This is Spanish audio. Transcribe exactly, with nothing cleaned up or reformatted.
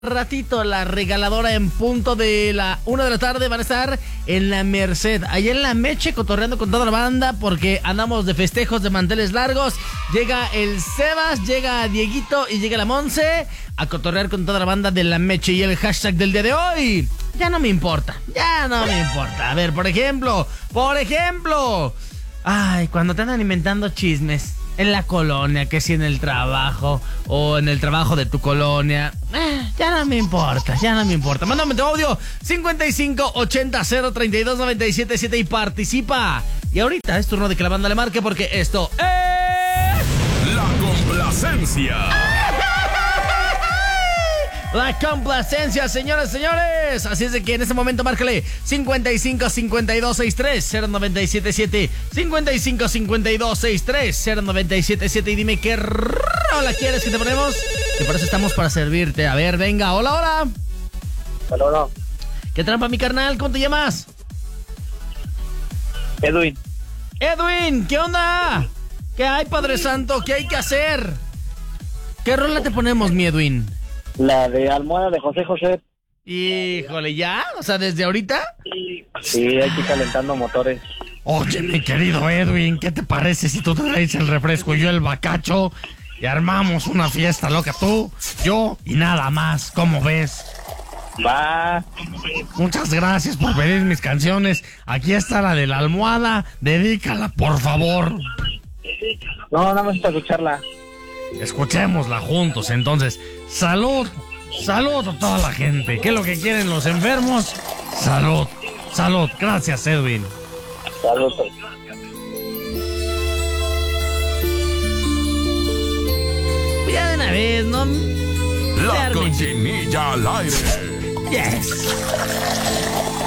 ratito la regaladora en punto de la una de la tarde van a estar en la Merced, allá en la Meche, cotorreando con toda la banda porque andamos de festejos de manteles largos. Llega el Sebas, llega Dieguito y llega la Monse a cotorrear con toda la banda de la Meche. Y el hashtag del día de hoy, ya no me importa, ya no me importa. A ver, por ejemplo, por ejemplo, ay, cuando te andan inventando chismes en la colonia, que si en el trabajo o en el trabajo de tu colonia, eh, ya no me importa, ya no me importa. Mándame tu audio cincuenta y cinco ochenta cero treinta y dos noventa y siete siete y participa. Y ahorita es turno de que la banda le marque porque esto es La Complacencia. La Complacencia, señoras y señores. Así es de que en este momento márcale cincuenta y cinco cincuenta y dos sesenta y tres cero noventa y siete siete, cincuenta y cinco cincuenta y dos sesenta y tres cero noventa y siete siete y dime qué rola quieres que te ponemos, que por eso estamos para servirte. A ver, venga, hola, hola. Hola, hola. ¿Qué trampa, mi carnal? ¿Cómo te llamas? Edwin. Edwin, ¿qué onda? ¿Qué hay, Padre Santo? ¿Qué hay que hacer? ¿Qué rola te ponemos, mi Edwin? La de Almohada de José José. Híjole, ¿ya? O sea, ¿desde ahorita? Sí, hay que ir calentando motores. Oye, mi querido Edwin, ¿qué te parece si tú traes el refresco y yo el bacacho y armamos una fiesta loca, tú, yo y nada más? ¿Cómo ves? Va. Muchas gracias por pedir mis canciones. Aquí está la de la almohada, dedícala, por favor. No, nada más para escucharla. Escuchémosla juntos, entonces. Salud, salud a toda la gente. ¿Qué es lo que quieren los enfermos? Salud, salud. Gracias, Edwin. Saludos. Ya de una vez, ¿no? La Darme. Cochinilla al aire. Yes.